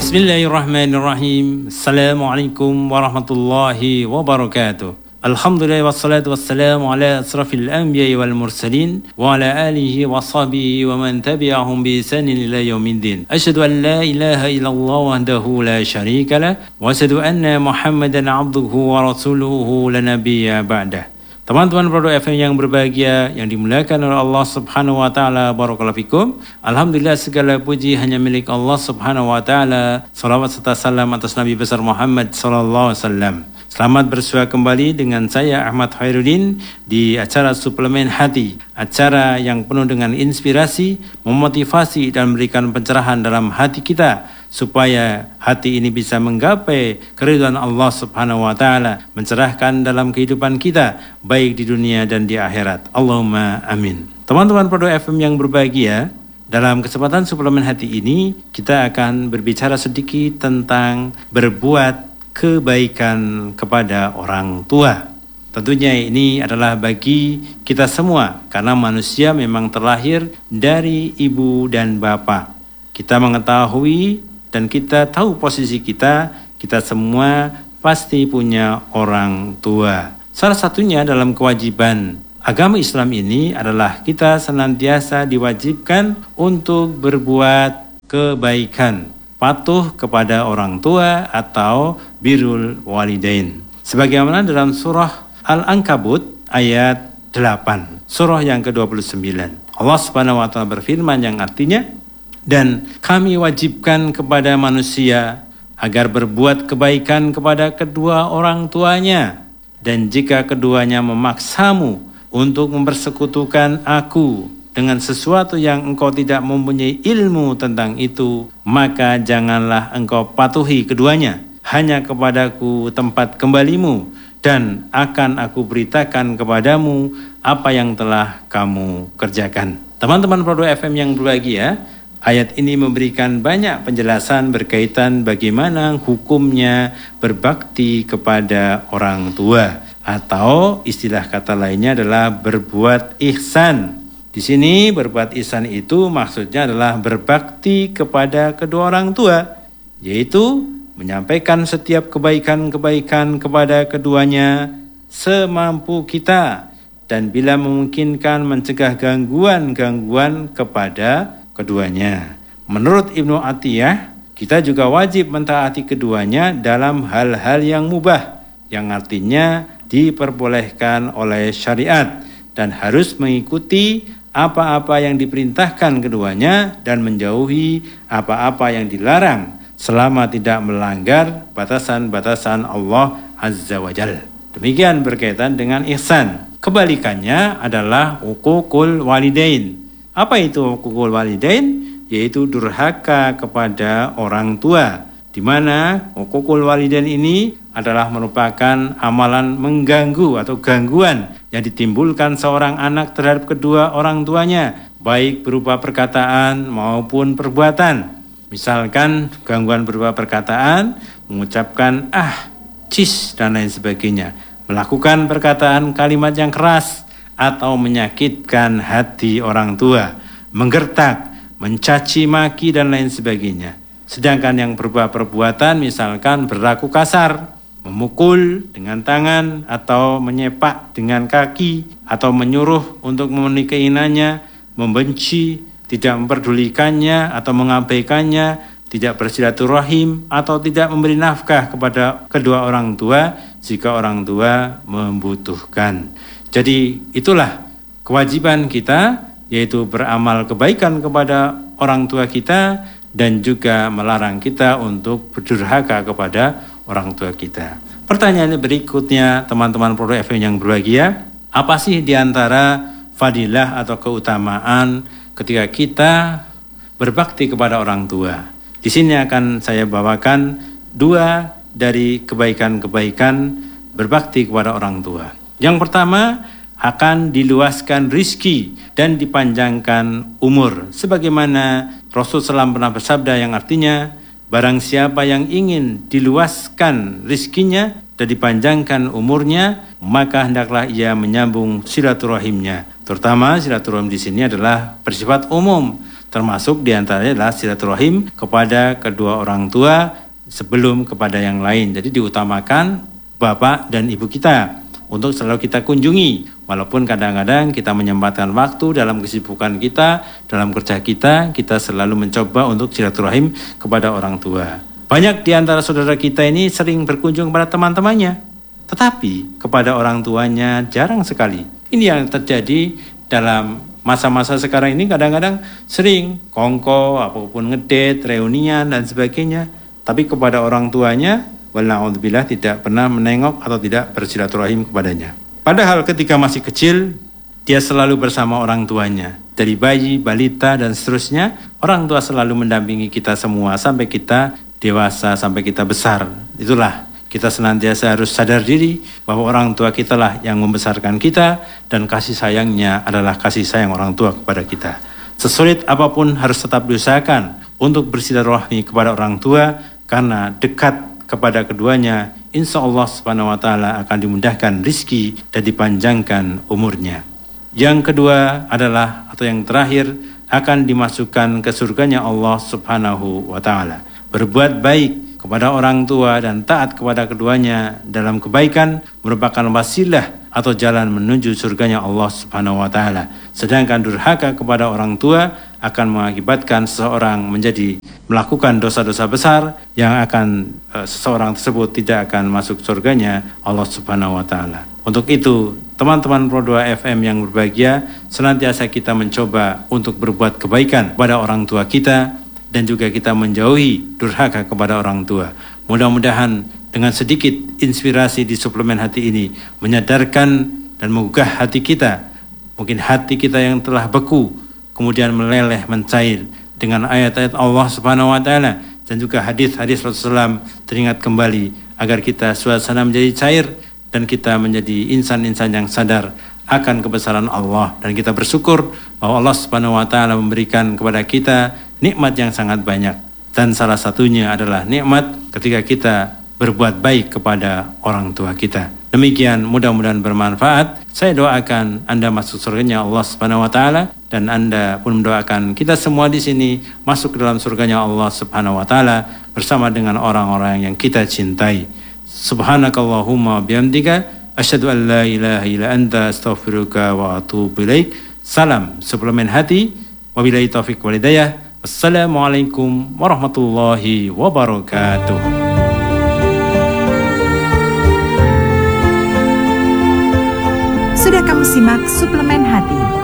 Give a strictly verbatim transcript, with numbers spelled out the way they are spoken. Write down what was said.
Bismillahirrahmanirrahim. Assalamualaikum warahmatullahi wabarakatuh. Alhamdulillah wassalatu wassalamu ala asrafil anbiya'i wal mursalin wa ala alihi wa sahbihi wa man tabi'ahum bi ihsanin ila yaumiddin. Asyhadu an la ilaha illallah wahdahu la syarika lah wa asyhadu anna Muhammadan abduhu wa rasuluhu la nabiyya ba'dah. Teman-teman Produk F M yang berbahagia, yang dimuliakan oleh Allah Subhanahu wa taala, barakallahu fikum. Alhamdulillah, segala puji hanya milik Allah Subhanahu wa taala. Salawat serta salam atas Nabi besar Muhammad sallallahu alaihi wasallam. Selamat bersua kembali dengan saya Ahmad Khairuddin di acara Suplemen Hati, acara yang penuh dengan inspirasi, memotivasi dan memberikan pencerahan dalam hati kita supaya hati ini bisa menggapai keridhaan Allah Subhanahu wa taala, mencerahkan dalam kehidupan kita baik di dunia dan di akhirat. Allahumma amin. Teman-teman Produk F M yang berbahagia, dalam kesempatan Suplemen Hati ini kita akan berbicara sedikit tentang berbuat kebaikan kepada orang tua. Tentunya ini adalah bagi kita semua, karena manusia memang terlahir dari ibu dan bapak. Kita mengetahui dan kita tahu posisi kita, kita semua pasti punya orang tua. Salah satunya dalam kewajiban agama Islam ini adalah kita senantiasa diwajibkan untuk berbuat kebaikan, patuh kepada orang tua atau birrul walidain. Sebagaimana dalam surah Al-Ankabut ayat delapan, surah yang ke dua puluh sembilan. Allah Subhanahu wa taala berfirman yang artinya, dan kami wajibkan kepada manusia agar berbuat kebaikan kepada kedua orang tuanya, dan jika keduanya memaksamu untuk mempersekutukan aku dengan sesuatu yang engkau tidak mempunyai ilmu tentang itu, maka janganlah engkau patuhi keduanya. Hanya kepadaku tempat kembalimu, dan akan aku beritakan kepadamu apa yang telah kamu kerjakan. Teman-teman Produk F M yang berbahagia, ayat ini memberikan banyak penjelasan berkaitan bagaimana hukumnya berbakti kepada orang tua, atau istilah kata lainnya adalah berbuat ihsan. Di sini berbuat ihsan itu maksudnya adalah berbakti kepada kedua orang tua, yaitu menyampaikan setiap kebaikan-kebaikan kepada keduanya semampu kita, dan bila memungkinkan mencegah gangguan-gangguan kepada keduanya. Menurut Ibnu Atiyah, kita juga wajib mentaati keduanya dalam hal-hal yang mubah, yang artinya diperbolehkan oleh syariat, dan harus mengikuti apa-apa yang diperintahkan keduanya dan menjauhi apa-apa yang dilarang, selama tidak melanggar batasan-batasan Allah Azza wa Jalla. Demikian berkaitan dengan ihsan. Kebalikannya adalah uququl walidain. Apa itu uququl walidain? Yaitu durhaka kepada orang tua, di mana uququl walidain ini adalah merupakan amalan mengganggu atau gangguan yang ditimbulkan seorang anak terhadap kedua orang tuanya, baik berupa perkataan maupun perbuatan. Misalkan gangguan berupa perkataan, mengucapkan ah, cis, dan lain sebagainya. Melakukan perkataan kalimat yang keras atau menyakitkan hati orang tua, menggertak, mencaci maki, dan lain sebagainya. Sedangkan yang berupa perbuatan, misalkan berlaku kasar, memukul dengan tangan atau menyepak dengan kaki, atau menyuruh untuk memenuhi keinginannya, membenci, tidak memperdulikannya atau mengabaikannya, tidak bersilaturahim, atau tidak memberi nafkah kepada kedua orang tua jika orang tua membutuhkan. Jadi itulah kewajiban kita, yaitu beramal kebaikan kepada orang tua kita, dan juga melarang kita untuk berdurhaka kepada orang tua kita. Pertanyaan berikutnya, teman-teman Produk F M yang berbahagia, apa sih diantara fadilah atau keutamaan ketika kita berbakti kepada orang tua? Di sini akan saya bawakan dua dari kebaikan-kebaikan berbakti kepada orang tua. Yang pertama, akan diluaskan rizki dan dipanjangkan umur. Sebagaimana Rasul sallallahu alaihi wasallam pernah bersabda yang artinya, barang siapa yang ingin diluaskan rizkinya dan dipanjangkan umurnya, maka hendaklah ia menyambung silaturahimnya. Terutama silaturahim di sini adalah bersifat umum, Termasuk diantaranya adalah silaturahim kepada kedua orang tua sebelum kepada yang lain. Jadi diutamakan bapak dan ibu kita untuk selalu kita kunjungi. Walaupun kadang-kadang kita menyempatkan waktu dalam kesibukan kita, dalam kerja kita, kita selalu mencoba untuk silaturahim kepada orang tua. Banyak di antara saudara kita ini sering berkunjung kepada teman-temannya, tetapi kepada orang tuanya jarang sekali. Ini yang terjadi dalam masa-masa sekarang ini, kadang-kadang sering kongko, apapun ngedate, reunian dan sebagainya. Tapi kepada orang tuanya, wala'udzubillah, tidak pernah menengok atau tidak bersilaturahim kepadanya. Padahal ketika masih kecil, dia selalu bersama orang tuanya. Dari bayi, balita, dan seterusnya, orang tua selalu mendampingi kita semua sampai kita dewasa, sampai kita besar. Itulah, kita senantiasa harus sadar diri bahwa orang tua kita lah yang membesarkan kita, dan kasih sayangnya adalah kasih sayang orang tua kepada kita. Sesulit apapun harus tetap diusahakan untuk bersilaturahmi kepada orang tua, karena dekat kepada keduanya, insya Allah subhanahu wa ta'ala akan dimudahkan rizki dan dipanjangkan umurnya. Yang kedua adalah, atau yang terakhir, akan dimasukkan ke surganya Allah subhanahu wa ta'ala. Berbuat baik kepada orang tua dan taat kepada keduanya dalam kebaikan merupakan wasilah atau jalan menuju surganya Allah subhanahu wa ta'ala. Sedangkan durhaka kepada orang tua akan mengakibatkan seseorang menjadi melakukan dosa-dosa besar yang akan e, seseorang tersebut tidak akan masuk surganya Allah subhanahu wa ta'ala. Untuk itu, teman-teman Pro dua F M yang berbahagia, senantiasa kita mencoba untuk berbuat kebaikan kepada orang tua kita, dan juga kita menjauhi durhaka kepada orang tua. Mudah-mudahan dengan sedikit inspirasi di suplemen hati ini menyadarkan dan menggugah hati kita, mungkin hati kita yang telah beku kemudian meleleh, mencair dengan ayat-ayat Allah subhanahu wa ta'ala dan juga hadis-hadis Rasulullah teringat kembali, agar kita suasana menjadi cair dan kita menjadi insan-insan yang sadar akan kebesaran Allah, dan kita bersyukur bahwa Allah subhanahu wa ta'ala memberikan kepada kita nikmat yang sangat banyak, dan salah satunya adalah nikmat ketika kita berbuat baik kepada orang tua kita. Demikian, mudah-mudahan bermanfaat. Saya doakan Anda masuk surganya Allah subhanahu wa ta'ala, dan Anda pun mendoakan kita semua di sini masuk ke dalam surganya Allah subhanahu wa ta'ala bersama dengan orang-orang yang kita cintai. Subhanakallahumma bihamdika asyhadu an la ilaha illa anta astaghfiruka wa atubu ilaik. Salam suplemen hati. Wabillahi taufiq wal hidayah. Wassalamualaikum warahmatullahi wabarakatuh. Sudah kamu simak suplemen hati